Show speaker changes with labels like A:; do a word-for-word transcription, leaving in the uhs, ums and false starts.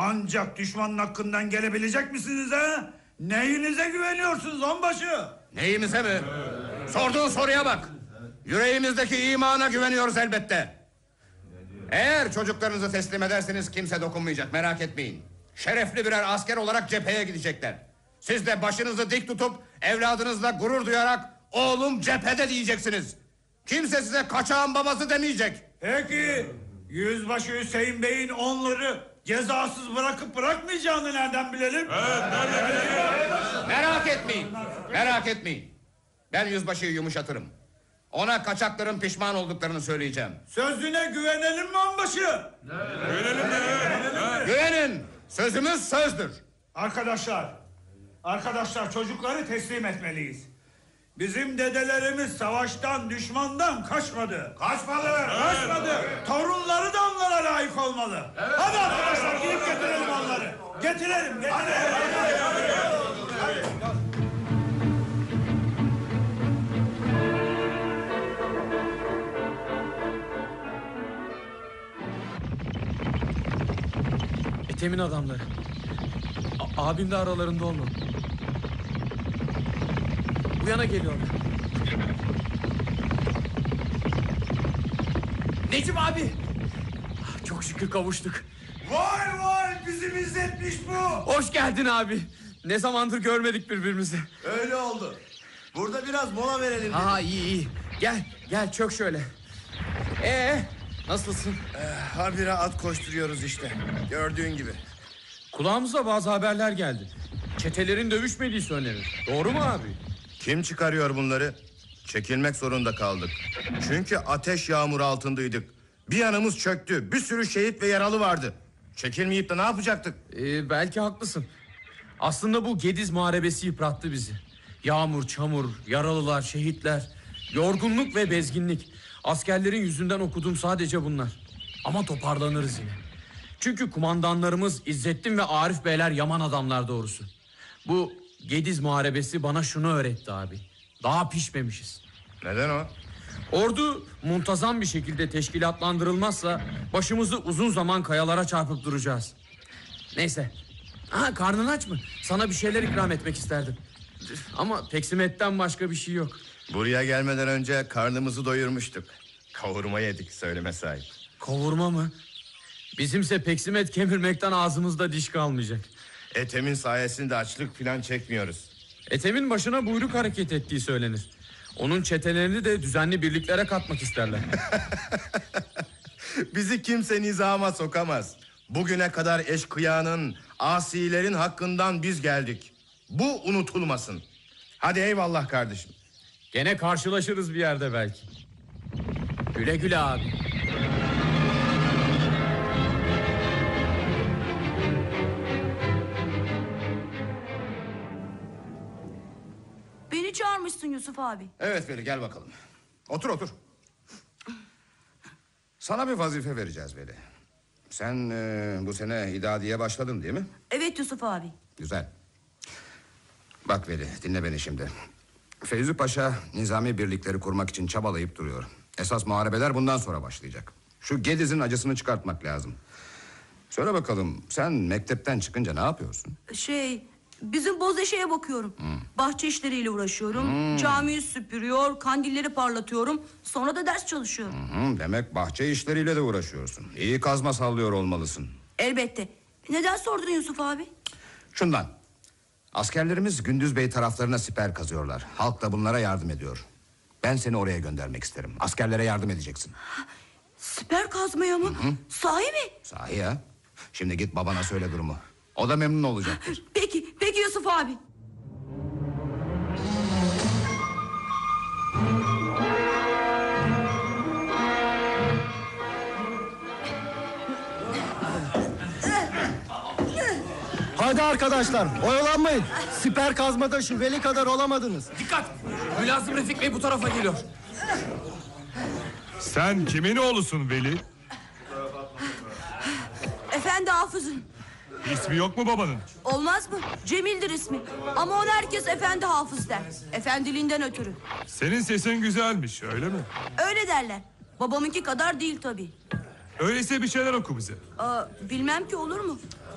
A: Ancak düşmanın hakkından gelebilecek misiniz ha? Neyinize güveniyorsunuz onbaşı?
B: Neyimize mi? Sorduğun soruya bak. Yüreğimizdeki imana güveniyoruz elbette. Eğer çocuklarınızı teslim ederseniz kimse dokunmayacak, merak etmeyin. Şerefli birer asker olarak cepheye gidecekler. Siz de başınızı dik tutup evladınızla gurur duyarak oğlum cephede diyeceksiniz. Kimse size kaçağın babası demeyecek.
A: Peki Yüzbaşı Hüseyin Bey'in onları cezasız bırakıp bırakmayacağını nereden bilelim?
C: Evet, nereden bilelim?
B: Merak etmeyin, merak etmeyin. Ben yüzbaşıyı yumuşatırım. Ona kaçakların pişman olduklarını söyleyeceğim.
A: Sözüne güvenelim mi onbaşı?
C: Güvenelim mi?
B: Güvenin, sözümüz sözdür.
A: Arkadaşlar, arkadaşlar çocukları teslim etmeliyiz. Bizim dedelerimiz savaştan, düşmandan kaçmadı.
C: Kaçmadı.
A: Kaçmadı. Evet. Torunları da onlara layık olmalı. Evet. Hadi arkadaşlar gidip getirelim onları. Getirelim, getirelim. Hadi, hadi, hadi, hadi, hadi. Hadi.
D: Ethem'in adamları. A abim de aralarında olmalı. Bu yana geliyorlar. Necip abi! Çok şükür kavuştuk.
A: Vay vay, bizim İzzet'miş bu.
D: Hoş geldin abi. Ne zamandır görmedik birbirimizi.
E: Öyle oldu. Burada biraz mola verelim.
D: Aa iyi iyi. Gel gel çök şöyle. Ee nasılsın?
E: Ee, habire at koşturuyoruz işte. Gördüğün gibi.
D: Kulağımıza bazı haberler geldi. Çetelerin dövüşmediği söylenir. Doğru mu abi?
E: Kim çıkarıyor bunları? Çekilmek zorunda kaldık. Çünkü ateş yağmuru altındaydık. Bir yanımız çöktü. Bir sürü şehit ve yaralı vardı. Çekilmeyip de ne yapacaktık?
D: Ee, belki haklısın. Aslında bu Gediz Muharebesi yıprattı bizi. Yağmur, çamur, yaralılar, şehitler, yorgunluk ve bezginlik. Askerlerin yüzünden okuduğum sadece bunlar. Ama toparlanırız yine. Çünkü kumandanlarımız İzzettin ve Arif Beyler yaman adamlar doğrusu. Bu Gediz Muharebesi bana şunu öğretti abi. Daha pişmemişiz.
E: Neden o?
D: Ordu muntazam bir şekilde teşkilatlandırılmazsa başımızı uzun zaman kayalara çarpıp duracağız. Neyse. Ha, karnın aç mı? Sana bir şeyler ikram etmek isterdim. Ama peksimetten başka bir şey yok.
E: Buraya gelmeden önce karnımızı doyurmuştuk. Kavurma yedik, söyleme sahip.
D: Kavurma mı? Bizimse peksimet kemirmekten ağzımızda diş kalmayacak.
E: Ethem'in sayesinde açlık falan çekmiyoruz.
D: Ethem'in başına buyruk hareket ettiği söylenir. Onun çetelerini de düzenli birliklere katmak isterler.
E: Bizi kimse nizama sokamaz. Bugüne kadar eşkıyanın, asilerin hakkından biz geldik. Bu unutulmasın. Hadi eyvallah kardeşim.
D: Gene karşılaşırız bir yerde belki. Güle güle abi.
F: Beni çağırmışsın Yusuf abi.
B: Evet Veli, gel bakalım. Otur otur. Sana bir vazife vereceğiz Veli. Sen e, bu sene idadiye başladın değil mi?
F: Evet Yusuf abi.
B: Güzel. Bak Veli, dinle beni şimdi. Feyzi Paşa nizami birlikleri kurmak için çabalayıp duruyor. Esas muharebeler bundan sonra başlayacak. Şu Gediz'in acısını çıkartmak lazım. Söyle bakalım, sen mektepten çıkınca ne yapıyorsun?
F: Şey, bizim Bozeşe'ye bakıyorum. Hmm. Bahçe işleriyle uğraşıyorum. Hmm. Camiyi süpürüyor, kandilleri parlatıyorum. Sonra da ders çalışıyorum.
B: Hmm, demek bahçe işleriyle de uğraşıyorsun. İyi kazma sallıyor olmalısın.
F: Elbette. Neden sordun Yusuf abi?
B: Şundan. Askerlerimiz Gündüz Bey taraflarına siper kazıyorlar. Halk da bunlara yardım ediyor. Ben seni oraya göndermek isterim. Askerlere yardım edeceksin.
F: Siper kazmaya mı? Hı hı. Sahi mi?
B: Sahi ya. Şimdi git babana söyle durumu. O da memnun olacaktır.
F: Peki, peki Yusuf abi.
G: Hadi arkadaşlar, oyalanmayın. Siper kazmada şu Veli kadar olamadınız.
D: Dikkat! Mülazım Refik Bey bu tarafa geliyor.
C: Sen kimin oğlusun Veli?
F: Efendi Hafız'ın.
C: İsmi yok mu babanın?
F: Olmaz mı? Cemil'dir ismi. Ama onu herkes Efendi Hafız der. Efendiliğinden ötürü.
C: Senin sesin güzelmiş, öyle mi?
F: Öyle derler. Babamınki kadar değil tabii.
C: Öyleyse bir şeyler oku bize.
F: Aa, bilmem ki olur mu?